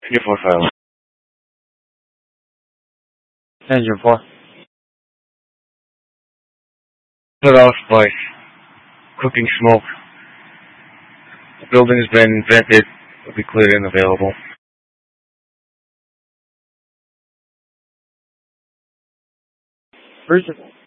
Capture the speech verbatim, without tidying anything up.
Uniform file. Engine four. Cut off by cooking smoke. The building has been vented. Will be cleared and available. Bridget.